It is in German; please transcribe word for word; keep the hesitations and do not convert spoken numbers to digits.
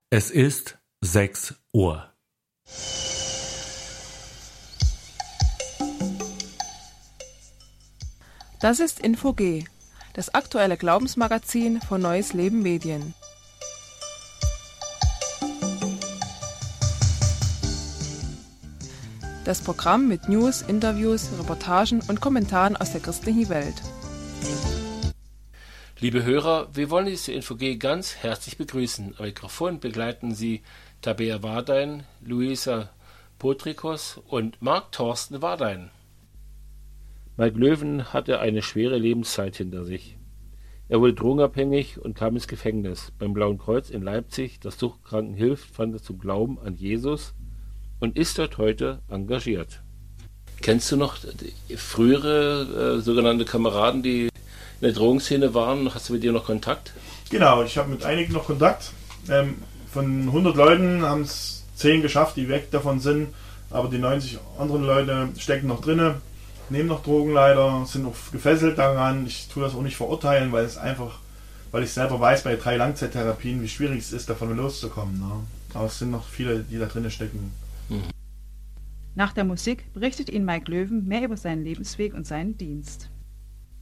Es ist sechs Uhr. Das ist Info G, das aktuelle Glaubensmagazin von Neues Leben Medien. Das Programm mit News, Interviews, Reportagen und Kommentaren aus der christlichen Welt. Liebe Hörer, wir wollen Sie zu Info G ganz herzlich begrüßen. Am Mikrofon begleiten Sie Tabea Wardein, Luisa Potrikos und Marc Thorsten Wardein. Mike Löwen hatte eine schwere Lebenszeit hinter sich. Er wurde drogenabhängig und kam ins Gefängnis. Beim Blauen Kreuz in Leipzig, das Suchtkranken hilft, fand er zum Glauben an Jesus und ist dort heute engagiert. Kennst du noch die frühere äh, sogenannte Kameraden, die in der Drogenszene waren? Hast du mit dir noch Kontakt? Genau, ich habe mit einigen noch Kontakt. Ähm, von hundert Leuten haben es zehn geschafft, die weg davon sind, aber die neunzig anderen Leute stecken noch drinne, nehmen noch Drogen leider, sind noch gefesselt daran. Ich tue das auch nicht verurteilen, weil es einfach, weil ich selber weiß bei drei Langzeittherapien, wie schwierig es ist, davon loszukommen. Ne? Aber es sind noch viele, die da drinnen stecken. Nach der Musik berichtet Ihnen Mike Löwen mehr über seinen Lebensweg und seinen Dienst.